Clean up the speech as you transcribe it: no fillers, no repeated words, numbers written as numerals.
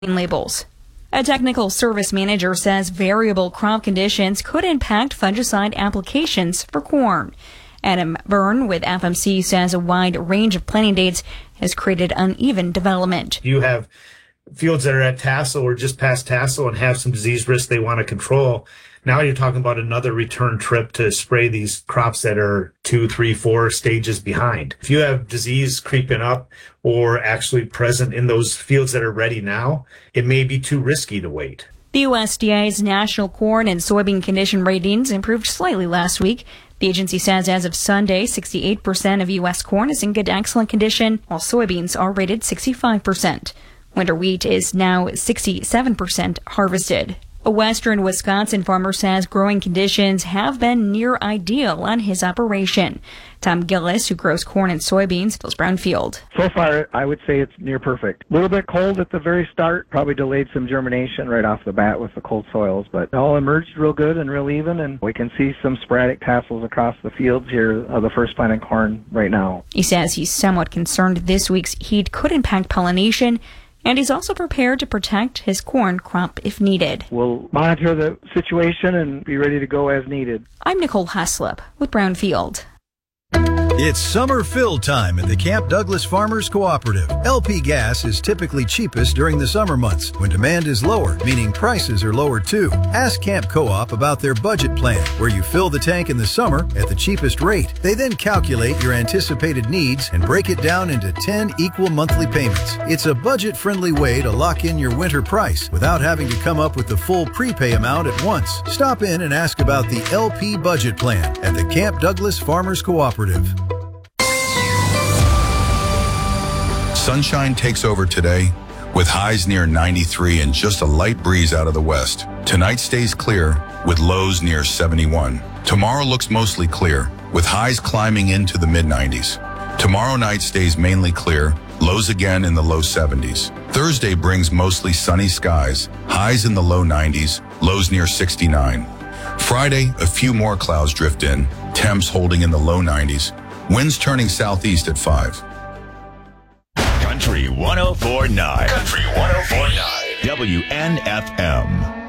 labels. A technical service manager says variable crop conditions could impact fungicide applications for corn. Adam Byrne with FMC says a wide range of planting dates has created uneven development. You have fields that are at tassel or just past tassel and have some disease risk they want to control. Now you're talking about another return trip to spray these crops that are 2, 3, 4 stages behind. If you have disease creeping up or actually present in those fields that are ready now, it may be too risky to wait. The USDA's national corn and soybean condition ratings improved slightly last week. The agency says as of Sunday, 68% of U.S. corn is in good to excellent condition, while soybeans are rated 65%. Winter wheat is now 67% harvested. A western Wisconsin farmer says growing conditions have been near ideal on his operation. Tom Gillis, who grows corn and soybeans, tells Brownfield. So far, I would say it's near perfect. A little bit cold at the very start, probably delayed some germination right off the bat with the cold soils, but it all emerged real good and real even, and we can see some sporadic tassels across the fields here of the first planted corn right now. He says he's somewhat concerned this week's heat could impact pollination, and he's also prepared to protect his corn crop if needed. We'll monitor the situation and be ready to go as needed. I'm Nicole Haslip with Brownfield. It's summer fill time at the Camp Douglas Farmers Cooperative. LP gas is typically cheapest during the summer months when demand is lower, meaning prices are lower too. Ask Camp Co-op about their budget plan, where you fill the tank in the summer at the cheapest rate. They then calculate your anticipated needs and break it down into 10 equal monthly payments. It's a budget-friendly way to lock in your winter price without having to come up with the full prepay amount at once. Stop in and ask about the LP budget plan at the Camp Douglas Farmers Cooperative. Sunshine takes over today with highs near 93 and just a light breeze out of the west. Tonight stays clear with lows near 71. Tomorrow looks mostly clear with highs climbing into the mid-90s. Tomorrow night stays mainly clear, lows again in the low 70s. Thursday brings mostly sunny skies, highs in the low 90s, lows near 69. Friday, a few more clouds drift in, temps holding in the low 90s, winds turning southeast at 5. Country 104.9. Country 104.9. WNFM.